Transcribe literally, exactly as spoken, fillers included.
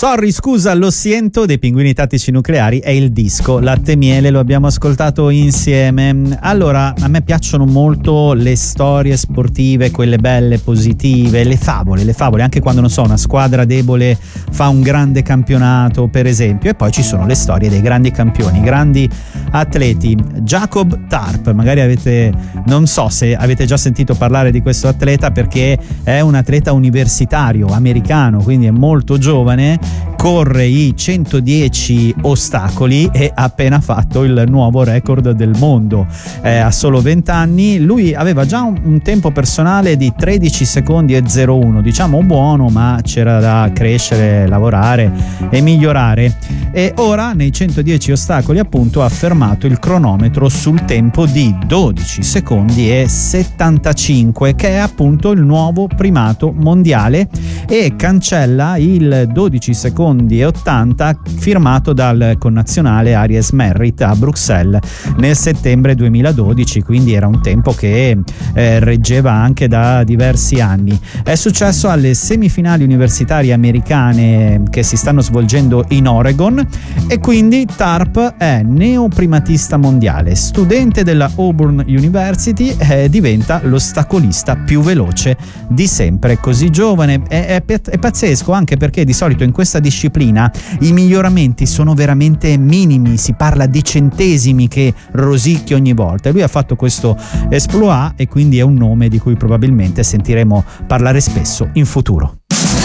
Sorry, scusa, lo sento dei Pinguini Tattici Nucleari è il disco Latte e Miele, lo abbiamo ascoltato insieme. Allora, a me piacciono molto le storie sportive, quelle belle, positive, le favole, le favole, anche quando, non so, una squadra debole fa un grande campionato, per esempio, e poi ci sono le storie dei grandi campioni, grandi atleti. Jacob Tarp, magari avete, non so se avete già sentito parlare di questo atleta, perché è un atleta universitario americano, quindi è molto giovane, corre i centodieci ostacoli e ha appena fatto il nuovo record del mondo. Eh, a solo venti anni lui aveva già un, un tempo personale di tredici secondi e zero uno, diciamo buono, ma c'era da crescere, lavorare e migliorare, e ora nei centodieci ostacoli appunto ha fermato il cronometro sul tempo di dodici secondi e settantacinque, che è appunto il nuovo primato mondiale, e cancella il dodici secondi e ottanta firmato dal connazionale Aries Merritt a Bruxelles nel settembre duemiladodici, quindi era un tempo che eh, reggeva anche da diversi anni. È successo alle semifinali universitarie americane che si stanno svolgendo in Oregon, e quindi Tarp è neoprimatista mondiale, studente della Auburn University, e diventa l'ostacolista più veloce di sempre, così giovane. È, è, è pazzesco, anche perché di solito in questa disciplina i miglioramenti sono veramente minimi, si parla di centesimi che rosicchia ogni volta, e lui ha fatto questo exploit e quindi è un nome di cui probabilmente sentiremo parlare spesso in futuro.